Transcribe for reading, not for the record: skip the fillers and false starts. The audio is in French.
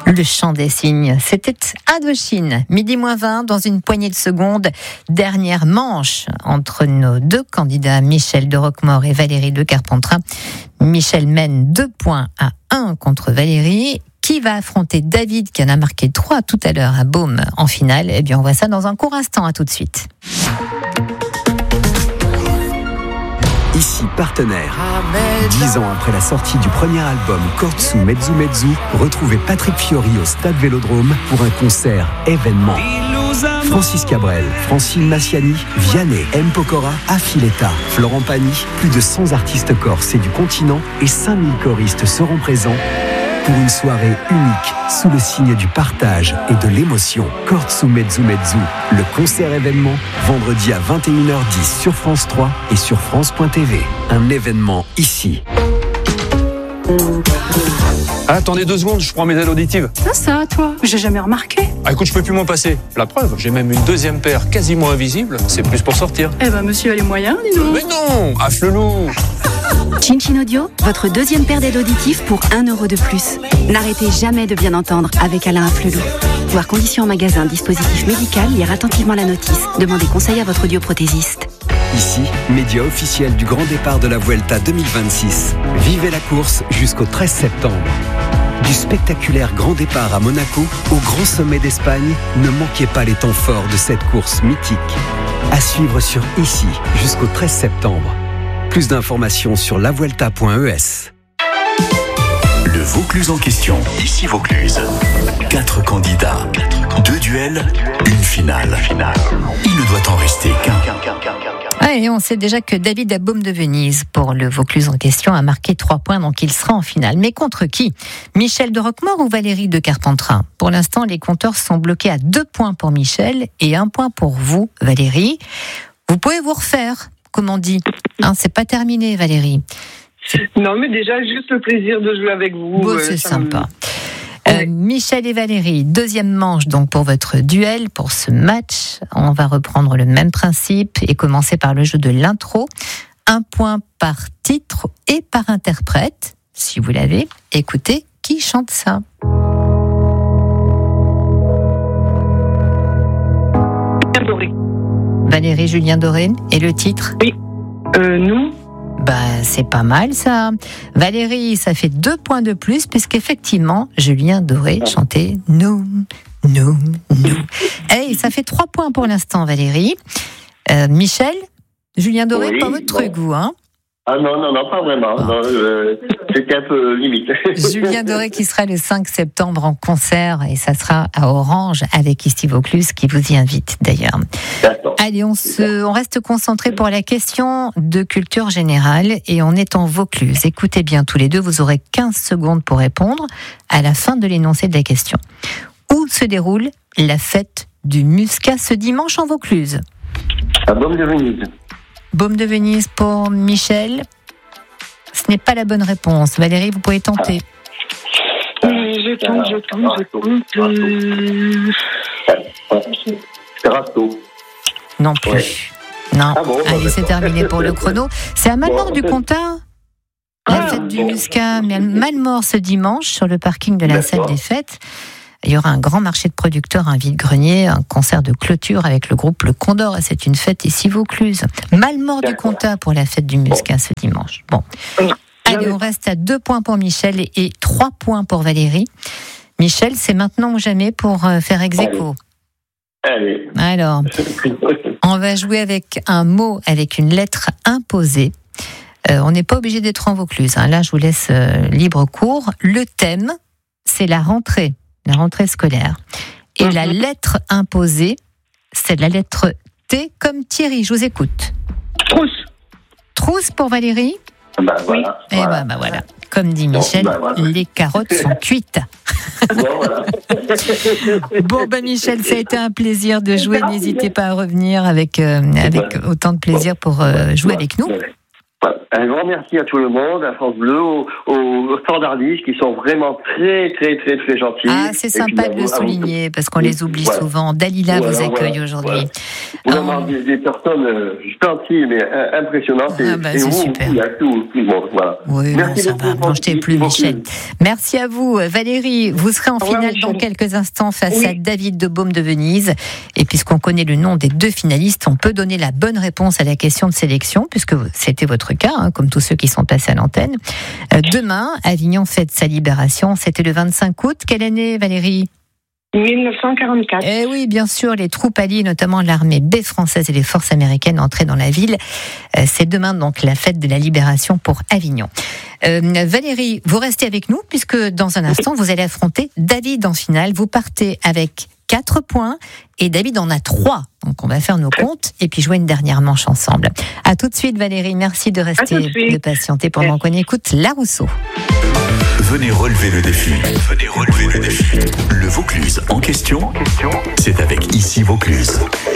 Le chant des cygnes, c'était Indochine, midi moins 20, dans une poignée de secondes. Dernière manche entre nos deux candidats, Michel de Roquemaure et Valérie de Carpentras. Michel mène 2-1 contre Valérie. Qui va affronter David, qui en a marqué 3 tout à l'heure à Beaume en finale? Eh bien, on voit ça dans un court instant. À tout de suite. Ici Partenaire. 10 ans après la sortie du premier album Kortsu Mezzu Mezzu, retrouvez Patrick Fiori au Stade Vélodrome pour un concert événement. Francis Cabrel, Francine Massiani, Vianney, M. Pokora, Affiletta, Florent Pagny, plus de 100 artistes corses et du continent et 5000 choristes seront présents pour une soirée unique sous le signe du partage et de l'émotion. Kortsu Mezzu Mezzu, le concert événement, vendredi à 21h10 sur France 3 et sur France.tv. Un événement ici. Attendez 2 secondes, je prends mes aides auditives. Ça, toi, j'ai jamais remarqué. Ah écoute, je peux plus m'en passer. La preuve, j'ai même une deuxième paire quasiment invisible. C'est plus pour sortir. Eh ben, monsieur a les moyens, dis donc. Mais non, affle-nous. Chin Chin Audio, votre deuxième paire d'aides auditives pour 1 € de plus. N'arrêtez jamais de bien entendre avec Alain Afflelou. Voir conditions en magasin, dispositif médical, lire attentivement la notice. Demandez conseil à votre audioprothésiste. Ici, média officiel du grand départ de la Vuelta 2026. Vivez la course jusqu'au 13 septembre. Du spectaculaire grand départ à Monaco au grand sommet d'Espagne, ne manquez pas les temps forts de cette course mythique. À suivre sur Ici jusqu'au 13 septembre. Plus d'informations sur lavuelta.es. Le Vaucluse en question. Ici Vaucluse. 4 candidats, 2 duels, une finale. Il ne doit en rester qu'un. Et on sait déjà que David à Beaume de Venise, pour le Vaucluse en question, a marqué 3 points, donc il sera en finale. Mais contre qui? Michel de Roquemaure ou Valérie de Carpentras? Pour l'instant, les compteurs sont bloqués à 2 points pour Michel et 1 point pour vous, Valérie. Vous pouvez vous refaire, comme on dit. C'est pas terminé, Valérie. Non, mais déjà, juste le plaisir de jouer avec vous. Bon, c'est sympa. Michel et Valérie, deuxième manche donc pour votre duel, pour ce match. On va reprendre le même principe et commencer par le jeu de l'intro. 1 point par titre et par interprète. Si vous l'avez, écoutez qui chante ça. Doré. Valérie, Julien Doré. Et le titre? Oui. Nous. C'est pas mal ça. Valérie, ça fait 2 points de plus puisqu'effectivement, Julien Doré chantait nous. Ça fait 3 points pour l'instant, Valérie. Michel, Julien Doré, oui, pas votre truc, vous, hein? Ah non, pas vraiment. Non, c'était un peu limite. Julien Doré qui sera le 5 septembre en concert et ça sera à Orange avec Ici Vaucluse qui vous y invite d'ailleurs. D'accord. Allez, on reste concentré pour la question de culture générale et on est en Vaucluse. Écoutez bien tous les deux, vous aurez 15 secondes pour répondre à la fin de l'énoncé de la question. Où se déroule la fête du Muscat ce dimanche en Vaucluse? À Beaume de Venise. Beaume de Venise pour Michel. Ce n'est pas la bonne réponse. Valérie, vous pouvez tenter. Je tente. Rasto. Non plus. Ouais. Non. Bon, allez, c'est terminé pour le chrono. C'est à Malmort du Comtat, la fête du Muscat. Mais à Malmort ce dimanche, sur le parking de la salle des fêtes. Il y aura un grand marché de producteurs, un vide-grenier, un concert de clôture avec le groupe Le Condor. Et c'est une fête ici Vaucluse. Malmort du Comtat pour la fête du Muscat ce dimanche. Bon. Allez, on reste à 2 points pour Michel et 3 points pour Valérie. Michel, c'est maintenant ou jamais pour faire ex-aequo. Allez. Alors, on va jouer avec un mot, avec une lettre imposée. On n'est pas obligé d'être en Vaucluse. Là, je vous laisse libre cours. Le thème, c'est la rentrée scolaire. Et la lettre imposée, c'est la lettre T comme Thierry. Je vous écoute. Trousse pour Valérie? Voilà. Et voilà. Comme dit Michel, les carottes sont cuites. Bon, Michel, ça a été un plaisir de jouer. N'hésitez pas à revenir avec autant de plaisir pour jouer avec nous. Un grand merci à tout le monde, à France Bleu, aux standardistes qui sont vraiment très, très, très, très gentils. Ah, c'est sympa de le souligner, parce qu'on les oublie souvent. Dalila vous accueille aujourd'hui. Vraiment des personnes gentilles, mais impressionnantes. C'est super. Tout le monde, voilà. Oui, merci ça va, n'en jetez plus, Michel. Merci à vous, Valérie. Vous serez en finale dans quelques instants face à David de Baume de Venise. Et puisqu'on connaît le nom des 2 finalistes, on peut donner la bonne réponse à la question de sélection, puisque c'était votre cas, comme tous ceux qui sont passés à l'antenne. Demain, Avignon fête sa libération. C'était le 25 août. Quelle année, Valérie ? 1944. Eh oui, bien sûr, les troupes alliées, notamment l'armée B française et les forces américaines, entraient dans la ville. C'est demain, donc, la fête de la libération pour Avignon. Valérie, vous restez avec nous, puisque dans un instant, vous allez affronter David en finale. Vous partez avec 4 points et David en a 3. Donc, on va faire nos comptes et puis jouer une dernière manche ensemble. À tout de suite, Valérie. Merci de rester, de patienter pendant qu'on écoute La Rousseau. Venez relever le défi. Le Vaucluse en question, c'est avec Ici Vaucluse.